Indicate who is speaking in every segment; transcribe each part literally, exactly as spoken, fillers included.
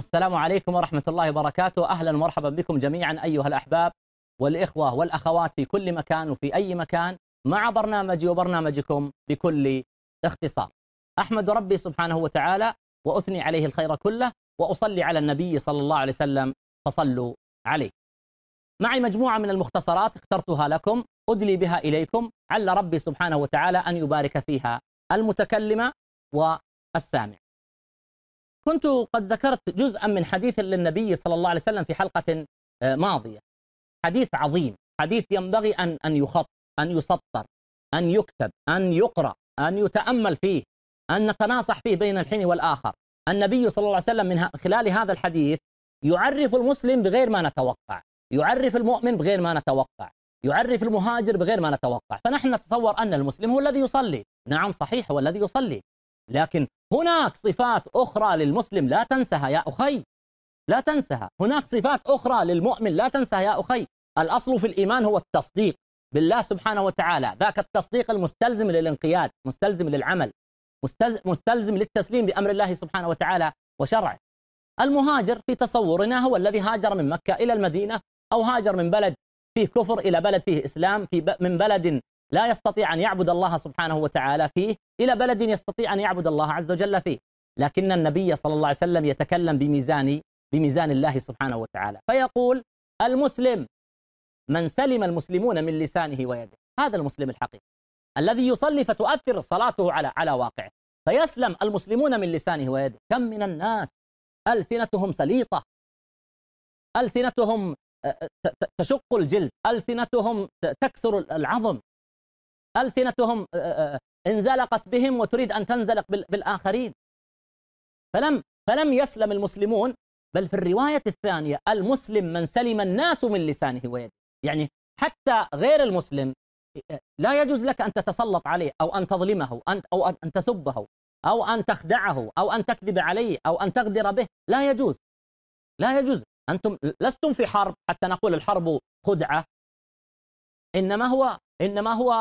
Speaker 1: السلام عليكم ورحمة الله وبركاته. أهلا ومرحبا بكم جميعا أيها الأحباب والإخوة والأخوات في كل مكان وفي أي مكان مع برنامجي وبرنامجكم بكل اختصار. أحمد ربي سبحانه وتعالى وأثني عليه الخير كله وأصلي على النبي صلى الله عليه وسلم فصلوا عليه. معي مجموعة من المختصرات اخترتها لكم أدلي بها إليكم عل ربي سبحانه وتعالى أن يبارك فيها المتكلم والسامع. كنت قد ذكرت جزءا من حديث للنبي صلى الله عليه وسلم في حلقة ماضية، حديث عظيم، حديث ينبغي أن أن يخط، أن يسطر، أن يكتب، أن يقرأ، أن يتأمل فيه، أن نتناصح فيه بين الحين والآخر. النبي صلى الله عليه وسلم من خلال هذا الحديث يعرف المسلم بغير ما نتوقع، يعرف المؤمن بغير ما نتوقع، يعرف المهاجر بغير ما نتوقع. فنحن نتصور أن المسلم هو الذي يصلي، نعم صحيح هو الذي يصلي، لكن هناك صفات أخرى للمسلم لا تنسها يا أخي، لا تنسها. هناك صفات أخرى للمؤمن لا تنسها يا أخي. الأصل في الإيمان هو التصديق بالله سبحانه وتعالى، ذاك التصديق المستلزم للانقياد، مستلزم للعمل، مستلزم للتسليم بأمر الله سبحانه وتعالى وشرعه. المهاجر في تصورنا هو الذي هاجر من مكة إلى المدينة، أو هاجر من بلد فيه كفر إلى بلد فيه إسلام، في من بلد لا يستطيع أن يعبد الله سبحانه وتعالى فيه إلى بلد يستطيع أن يعبد الله عز وجل فيه. لكن النبي صلى الله عليه وسلم يتكلم بميزان بميزان الله سبحانه وتعالى، فيقول المسلم من سلم المسلمون من لسانه ويده. هذا المسلم الحقيقي الذي يصلي فتؤثر صلاته على على واقعه، فيسلم المسلمون من لسانه ويده. كم من الناس ألسنتهم سليطة، ألسنتهم تشق الجلد، ألسنتهم تكسر العظم، ألسنتهم انزلقت بهم وتريد أن تنزلق بالآخرين. فلم فلم يسلم المسلمون، بل في الرواية الثانية المسلم من سلم الناس من لسانه ويده. يعني حتى غير المسلم لا يجوز لك أن تتسلط عليه أو أن تظلمه أو أن تسبه أو أن تخدعه أو أن تكذب عليه أو أن تغدر به، لا يجوز، لا يجوز. أنتم لستم في حرب حتى نقول الحرب خدعة، إنما هو إنما هو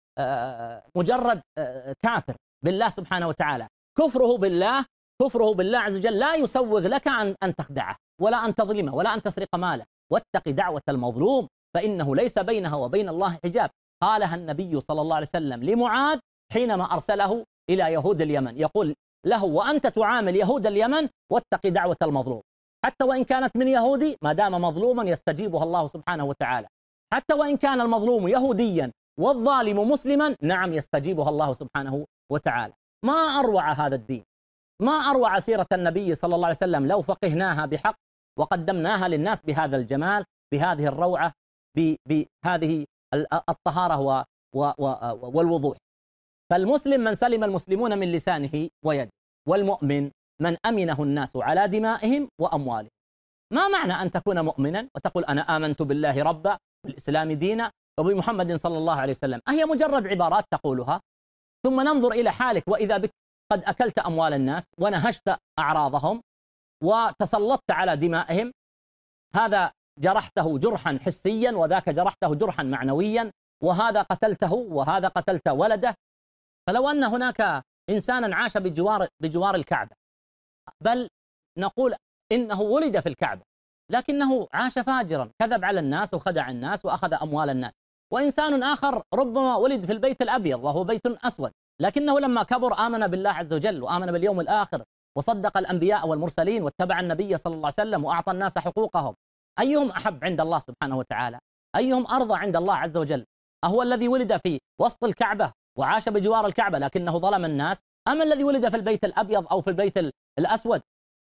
Speaker 1: مجرد كافر بالله سبحانه وتعالى. كفره بالله كفره بالله عز وجل لا يسوغ لك أن أن تخدعه ولا أن تظلمه ولا أن تسرق ماله. واتق دعوة المظلوم فإنه ليس بينها وبين الله حجاب. قالها النبي صلى الله عليه وسلم لمعاذ حينما أرسله إلى يهود اليمن، يقول له وأنت تعامل يهود اليمن واتق دعوة المظلوم، حتى وإن كانت من يهودي ما دام مظلوما يستجيبها الله سبحانه وتعالى، حتى وإن كان المظلوم يهوديا والظالم مسلما نعم يستجيبها الله سبحانه وتعالى. ما أروع هذا الدين، ما أروع سيرة النبي صلى الله عليه وسلم لو فقهناها بحق وقدمناها للناس بهذا الجمال، بهذه الروعة، بهذه الطهارة والوضوح. فالمسلم من سلم المسلمون من لسانه ويده، والمؤمن من أمنه الناس على دمائهم وأموالهم. ما معنى أن تكون مؤمنا وتقول أنا آمنت بالله ربا، بالإسلام دينا، وبمحمد صلى الله عليه وسلم؟ أهي مجرد عبارات تقولها ثم ننظر إلى حالك وإذا بك قد أكلت أموال الناس ونهشت أعراضهم وتسلطت على دمائهم؟ هذا جرحته جرحا حسيا وذاك جرحته جرحا معنويا، وهذا قتلته وهذا قتلت ولده. فلو أن هناك إنسانا عاش بجوار بجوار الكعبة، بل نقول إنه ولد في الكعبة لكنه عاش فاجرا، كذب على الناس وخدع الناس وأخذ أموال الناس، وإنسان آخر ربما ولد في البيت الأبيض وهو بيت أسود لكنه لما كبر آمن بالله عز وجل وآمن باليوم الآخر وصدق الأنبياء والمرسلين واتبع النبي صلى الله عليه وسلم وأعطى الناس حقوقهم. أيهم أحب عند الله سبحانه وتعالى؟ أيهم أرضى عند الله عز وجل؟ أهو الذي ولد في وسط الكعبة وعاش بجوار الكعبة لكنه ظلم الناس، أم الذي ولد في البيت الأبيض أو في البيت الأسود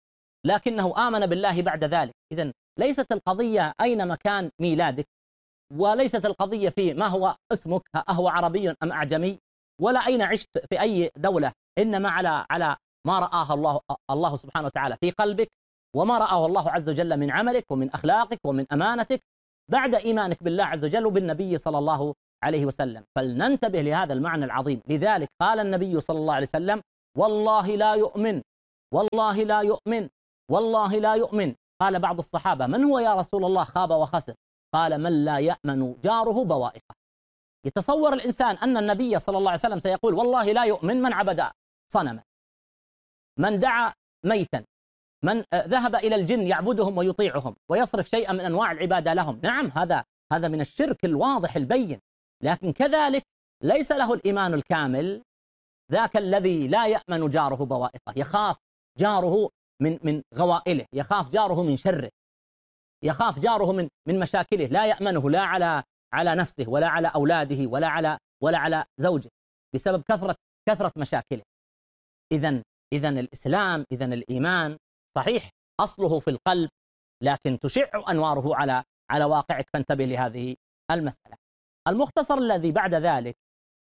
Speaker 1: لكنه آمن بالله بعد ذلك؟ إذن ليست القضية أين مكان ميلادك، وليست القضية في ما هو اسمك، أهو عربي أم أعجمي، ولا أين عشت في أي دولة، إنما على على ما رآه الله الله سبحانه وتعالى في قلبك، وما رآه الله عز وجل من عملك ومن أخلاقك ومن أمانتك بعد إيمانك بالله عز وجل وبالنبي صلى الله عليه وسلم. فلننتبه لهذا المعنى العظيم. لذلك قال النبي صلى الله عليه وسلم والله لا يؤمن، والله لا يؤمن، والله لا يؤمن. قال بعض الصحابة من هو يا رسول الله؟ خاب وخسر. قال من لا يأمن جاره بوائقه. يتصور الإنسان أن النبي صلى الله عليه وسلم سيقول والله لا يؤمن من عبد صنما، من دعا ميتا، من ذهب إلى الجن يعبدهم ويطيعهم ويصرف شيئا من أنواع العبادة لهم، نعم هذا هذا من الشرك الواضح البين، لكن كذلك ليس له الإيمان الكامل، ذاك الذي لا يأمن جاره بوائقه، يخاف جاره من من غوائله، يخاف جاره من شره، يخاف جاره من من مشاكله، لا يأمنه لا على على نفسه ولا على أولاده ولا على ولا على زوجه بسبب كثرة كثرة مشاكله. إذا إذا الإسلام، إذا الإيمان صحيح أصله في القلب، لكن تشع أنواره على على واقعك، فانتبه لهذه المسألة. المختصر الذي بعد ذلك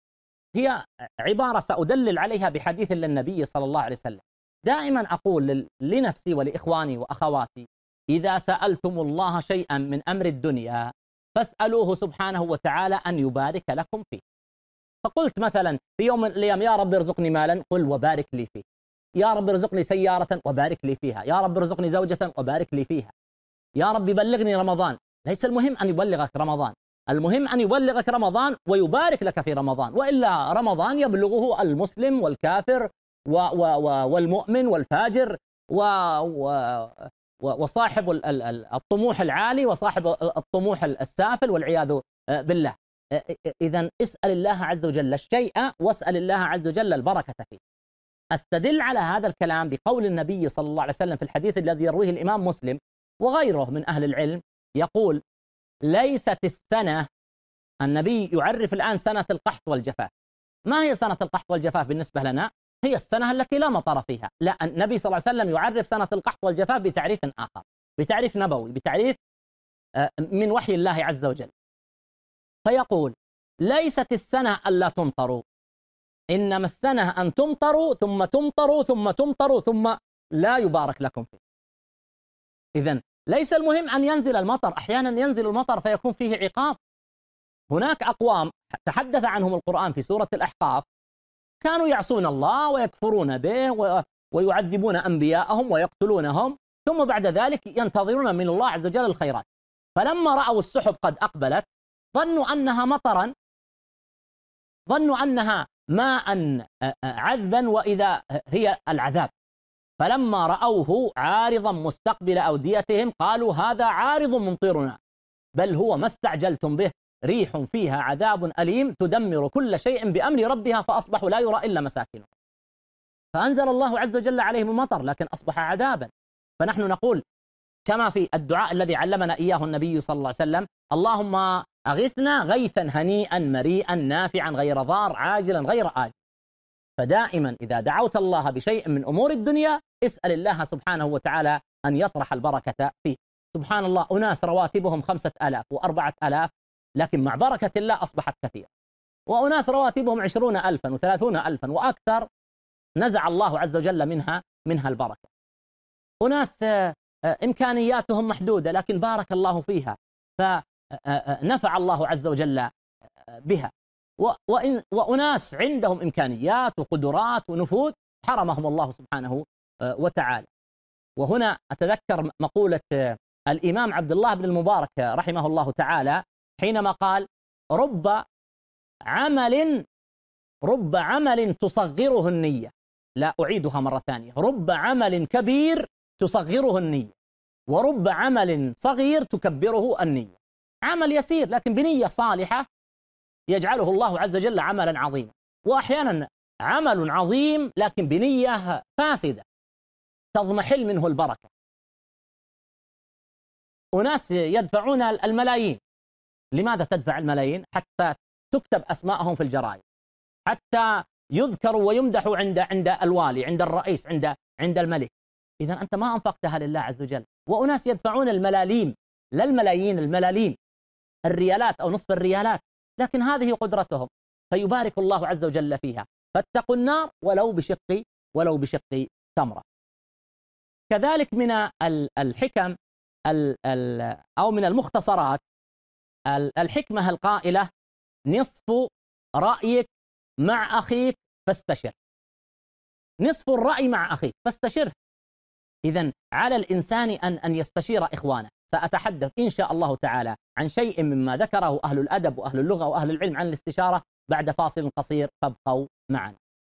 Speaker 1: هي عبارة سأدلل عليها بحديث للنبي صلى الله عليه وسلم. دائما أقول لنفسي ولإخواني وأخواتي: إذا سألتم الله شيئا من أمر الدنيا فاسألوه سبحانه وتعالى أن يبارك لكم فيه. فقلت مثلا في يوم من الأيام: يا رب ارزقني مالا، قل وبارك لي فيه. يا رب ارزقني سيارة وبارك لي فيها. يا رب ارزقني زوجة وبارك لي فيها. يا رب بلغني رمضان. ليس المهم أن يبلغك رمضان، المهم أن يبلغك رمضان ويبارك لك في رمضان، وإلا رمضان يبلغه المسلم والكافر و و و والمؤمن والفاجر و و وصاحب الطموح العالي وصاحب الطموح السافل والعياذ بالله. إذن اسأل الله عز وجل الشيء واسأل الله عز وجل البركة فيه. أستدل على هذا الكلام بقول النبي صلى الله عليه وسلم في الحديث الذي يرويه الإمام مسلم وغيره من أهل العلم، يقول: ليست السنة، النبي يعرف الآن سنة القحط والجفاف. ما هي سنة القحط والجفاف بالنسبة لنا؟ هي السنة التي لا مطر فيها. لا، النبي صلى الله عليه وسلم يعرف سنة القحط والجفاف بتعريف آخر، بتعريف نبوي، بتعريف من وحي الله عز وجل. فيقول: ليست السنة ألا تمطروا، إنما السنة أن تمطروا ثم تمطروا ثم تمطروا ثم لا يبارك لكم فيه. إذن ليس المهم أن ينزل المطر، أحيانا ينزل المطر فيكون فيه عقاب. هناك أقوام تحدث عنهم القرآن في سورة الأحقاف كانوا يعصون الله ويكفرون به ويعذبون أنبياءهم ويقتلونهم، ثم بعد ذلك ينتظرون من الله عز وجل الخيرات. فلما رأوا السحب قد أقبلت ظنوا أنها مطرا، ظنوا أنها ماء عذبا، وإذا هي العذاب. فلما رأوه عارضا مستقبل أوديتهم قالوا: هذا عارض ممطرنا، بل هو ما استعجلتم به، ريح فيها عذاب أليم تدمر كل شيء بأمر ربها فأصبحوا لا يرى إلا مساكنهم. فأنزل الله عز وجل عليهم المطر لكن أصبح عذابا. فنحن نقول كما في الدعاء الذي علمنا إياه النبي صلى الله عليه وسلم: اللهم أغثنا غيثا هنيئا مريئا نافعا غير ضار عاجلا غير آجل. فدائما إذا دعوت الله بشيء من أمور الدنيا اسأل الله سبحانه وتعالى أن يطرح البركة فيه. سبحان الله، أناس رواتبهم خمسة آلاف وأربعة آلاف لكن مع بركة الله أصبحت كثيرة، وأناس رواتبهم عشرون ألفا وثلاثون ألفا وأكثر نزع الله عز وجل منها منها البركة. أناس إمكانياتهم محدودة لكن بارك الله فيها فنفع الله عز وجل بها، وأناس عندهم إمكانيات وقدرات ونفوذ حرمهم الله سبحانه وتعالى. وهنا أتذكر مقولة الإمام عبد الله بن المبارك رحمه الله تعالى حينما قال: رب عمل رب عمل تصغره النية. لا أعيدها مرة ثانية: رب عمل كبير تصغره النية، ورب عمل صغير تكبره النية. عمل يسير لكن بنية صالحة يجعله الله عز وجل عملا عظيما، وأحيانا عمل عظيم لكن بنية فاسدة تضمحل منه البركة. أناس يدفعون الملايين. لماذا تدفع الملايين؟ حتى تكتب أسماءهم في الجرائد، حتى يذكروا ويمدحوا عند عند الوالي، عند الرئيس، عند عند الملك. إذا أنت ما أنفقتها لله عز وجل. وأناس يدفعون الملاليم، لا الملايين، الملاليم، الريالات أو نصف الريالات، لكن هذه قدرتهم فيبارك الله عز وجل فيها. فاتقوا النار ولو بشق ولو بشق تمرة. كذلك من الحكم أو من المختصرات الحكمة القائلة: نصف رأيك مع أخيك فاستشر. نصف الرأي مع أخيك فاستشره. إذن على الإنسان أن أن يستشير إخوانه. سأتحدث إن شاء الله تعالى عن شيء مما ذكره أهل الأدب وأهل اللغة وأهل العلم عن الاستشارة بعد فاصل قصير، فابقوا معنا.